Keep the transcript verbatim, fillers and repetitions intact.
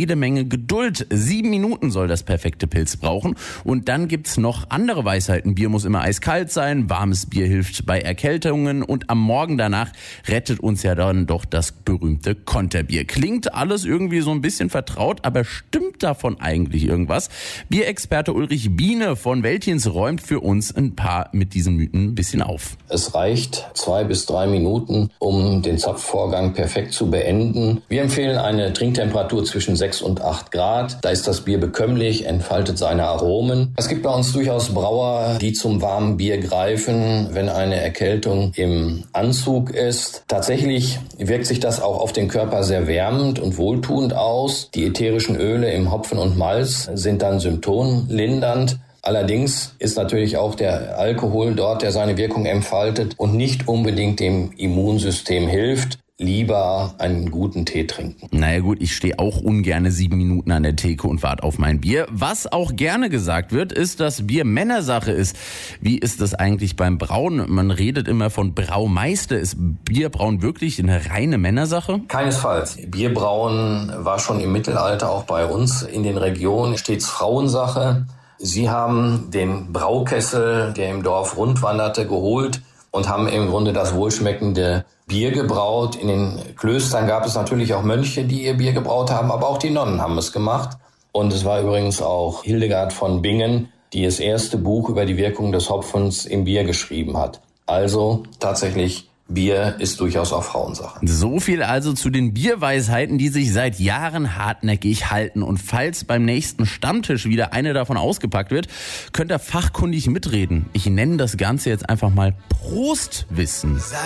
jede Menge Geduld. Sieben Minuten soll das perfekte Pilz brauchen. Und dann gibt's noch andere Weisheiten. Bier muss immer eiskalt sein, warmes Bier hilft bei Erkältungen und am Morgen danach rettet uns ja dann doch das berühmte Konterbier. Klingt alles irgendwie so ein bisschen vertraut, aber stimmt davon eigentlich irgendwas? Bierexperte Ulrich Biene von Veltins räumt für uns ein paar mit diesen Mythen ein bisschen auf. Es reicht zwei bis drei Minuten, um den Zapfvorgang perfekt zu beenden. Wir empfehlen eine Trinktemperatur zwischen sechs und acht Grad. Da ist das Bier bekömmlich, entfaltet seine Aromen. Es gibt bei uns durchaus Brauer, die zum warmen Bier greifen, wenn eine Erkältung im Anzug ist. Tatsächlich wirkt sich das auch auf den Körper sehr wärmend und wohltuend aus. Die ätherischen Öle im Hopfen und Malz sind dann symptomlindernd. Allerdings ist natürlich auch der Alkohol dort, der seine Wirkung entfaltet und nicht unbedingt dem Immunsystem hilft. Lieber einen guten Tee trinken. Naja gut, ich stehe auch ungerne sieben Minuten an der Theke und warte auf mein Bier. Was auch gerne gesagt wird, ist, dass Bier Männersache ist. Wie ist das eigentlich beim Brauen? Man redet immer von Braumeister. Ist Bierbrauen wirklich eine reine Männersache? Keinesfalls. Bierbrauen war schon im Mittelalter auch bei uns in den Regionen stets Frauensache. Sie haben den Braukessel, der im Dorf rundwanderte, geholt und haben im Grunde das wohlschmeckende Bier gebraut. In den Klöstern gab es natürlich auch Mönche, die ihr Bier gebraut haben, aber auch die Nonnen haben es gemacht. Und es war übrigens auch Hildegard von Bingen, die das erste Buch über die Wirkung des Hopfens im Bier geschrieben hat. Also tatsächlich, Bier ist durchaus auch Frauensache. So viel also zu den Bierweisheiten, die sich seit Jahren hartnäckig halten. Und falls beim nächsten Stammtisch wieder eine davon ausgepackt wird, könnt ihr fachkundig mitreden. Ich nenne das Ganze jetzt einfach mal Prostwissen.